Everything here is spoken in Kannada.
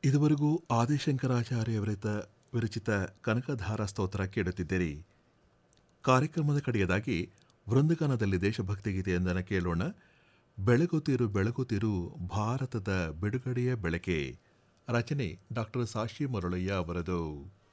ಇದುವರೆಗೂ ಆದಿಶಂಕರಾಚಾರ್ಯ ವಿರಚಿತ ಕನಕಧಾರ ಸ್ತೋತ್ರ ಕೇಳುತ್ತಿದ್ದೀರಿ. ಕಾರ್ಯಕ್ರಮದ ಕಡೆಯದಾಗಿ ವೃಂದಗಾನದಲ್ಲಿ ದೇಶಭಕ್ತಿ ಗೀತೆಯೊಂದನ್ನು ಕೇಳೋಣ. ಬೆಳಗುತ್ತಿರು ಬೆಳಗುತ್ತಿರು ಭಾರತದ ಬಿಡುಗಡೆಯ ಬೆಳಕೆ. ರಚನೆ ಡಾಕ್ಟರ್ ಸಾಶಿ ಮರುಳಯ್ಯ ಅವರದು.